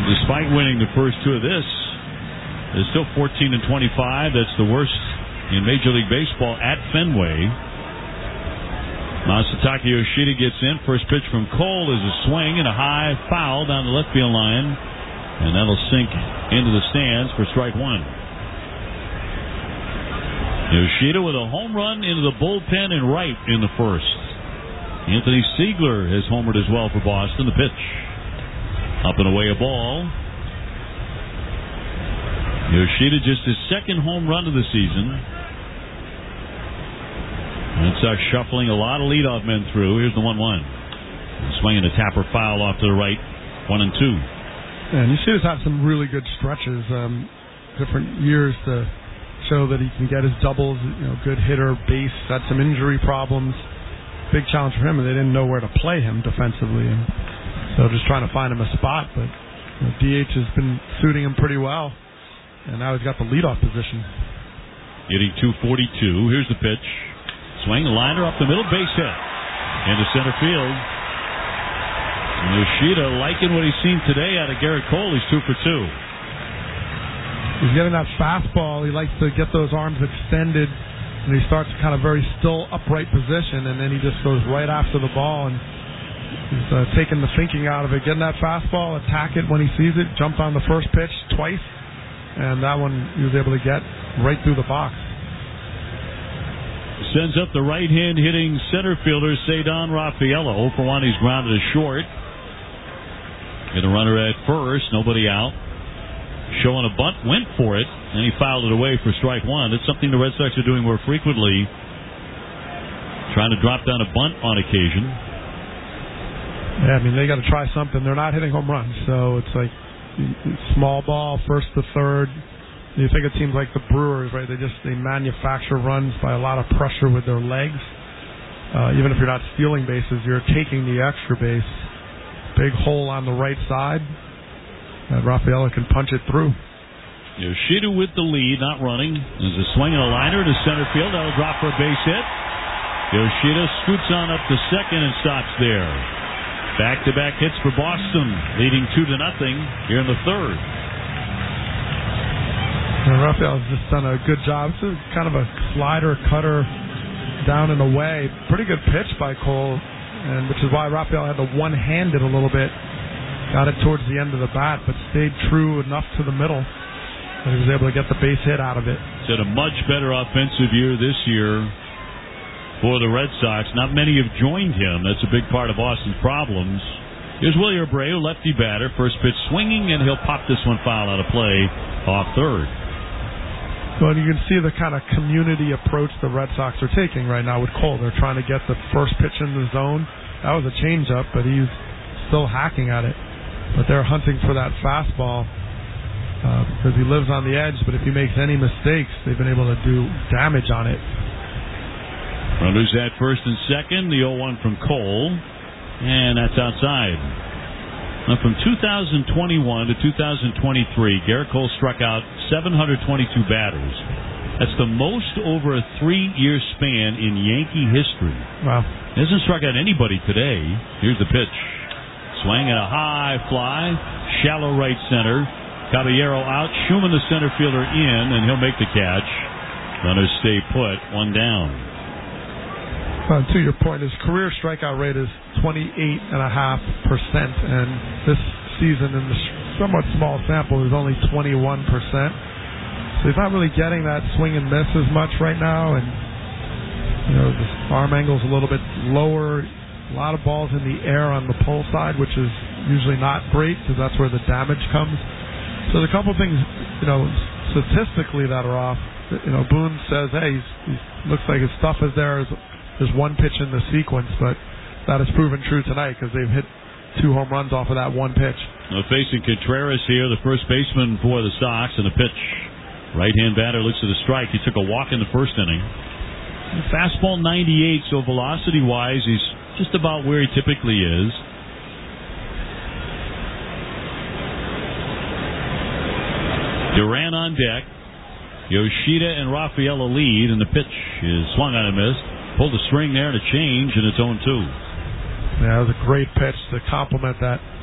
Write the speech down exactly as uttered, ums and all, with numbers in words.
despite winning the first two of this, they're still fourteen and twenty-five. That's the worst in Major League Baseball at Fenway. Masataka Yoshida gets in. First pitch from Cole is a swing and a high foul down the left field line. And that'll sink into the stands for strike one. Yoshida with a home run into the bullpen and right in the first. Anthony Siegler has homered as well for Boston. The pitch. Up and away a ball. Yoshida just his second home run of the season. Red Sox shuffling a lot of leadoff men through. Here's the one one. Swinging a tapper foul off to the right. One and two. And Yoshida's had some really good stretches. Um, different years to show that he can get his doubles. You know, good hitter, base. Had some injury problems. Big challenge for him, and they didn't know where to play him defensively. And so just trying to find him a spot. But you know, D H has been suiting him pretty well. And now he's got the leadoff position. Hitting two forty-two. Here's the pitch. Swing, liner up the middle, base hit. Into center field. And Yoshida liking what he's seen today out of Garrett Cole. He's two for two. He's getting that fastball. He likes to get those arms extended. And he starts kind of very still, upright position. And then he just goes right after the ball. And he's uh, taking the thinking out of it. Getting that fastball, attack it when he sees it. Jumped on the first pitch twice. And that one he was able to get right through the box. Sends up the right-hand hitting center fielder, Ceddanne Rafaela. oh for one, he's grounded to short. Get a runner at first, nobody out. Showing a bunt, went for it, and he fouled it away for strike one. That's something the Red Sox are doing more frequently. Trying to drop down a bunt on occasion. Yeah, I mean, they got to try something. They're not hitting home runs, so it's like small ball, first to third. You think of teams like the Brewers, right? They just they manufacture runs by a lot of pressure with their legs. Uh, even if you're not stealing bases, you're taking the extra base. Big hole on the right side. And Rafaela can punch it through. Yoshida with the lead, not running. There's a swing and a liner to center field. That'll drop for a base hit. Yoshida scoots on up to second and stops there. Back-to-back hits for Boston, leading two to nothing here in the third. And Rafael's just done a good job. It's a kind of a slider cutter down and away. Pretty good pitch by Cole, and which is why Rafael had to one-hand it a little bit. Got it towards the end of the bat, but stayed true enough to the middle that he was able to get the base hit out of it. He's had a much better offensive year this year for the Red Sox. Not many have joined him. That's a big part of Boston's problems. Here's Willie Abreu, lefty batter. First pitch swinging, and he'll pop this one foul out of play off third. Well, you can see the kind of community approach the Red Sox are taking right now with Cole. They're trying to get the first pitch in the zone. That was a changeup, but he's still hacking at it. But they're hunting for that fastball uh, because he lives on the edge. But if he makes any mistakes, they've been able to do damage on it. Runners at first and second. The oh one from Cole. And that's outside. Now, from two thousand twenty-one to two thousand twenty-three, Garrett Cole struck out seven hundred twenty-two batters. That's the most over a three-year span in Yankee history. Wow. He hasn't struck out anybody today. Here's the pitch. Swing and a high fly. Shallow right center. Caballero out. Schumann, the center fielder, in, and he'll make the catch. Runners stay put. One down. Uh, to your point, his career strikeout rate is twenty-eight point five percent, and this season in the somewhat small sample is only twenty-one percent. So he's not really getting that swing and miss as much right now, and you know the arm angle's a little bit lower. A lot of balls in the air on the pull side, which is usually not great because that's where the damage comes. So there's a couple things, you know, statistically that are off. You know, Boone says, hey, he's, he's, looks like his stuff is there. There's one pitch in the sequence, but that has proven true tonight because they've hit two home runs off of that one pitch. Now facing Contreras here, the first baseman for the Sox, and a pitch. Right-hand batter looks at the strike. He took a walk in the first inning. Fastball ninety-eight, so velocity-wise, he's just about where he typically is. Duran on deck. Yoshida and Rafaela lead, and the pitch is swung on and missed. Pulled the string there and a change, and it's oh two. Yeah, it was a great pitch to complement that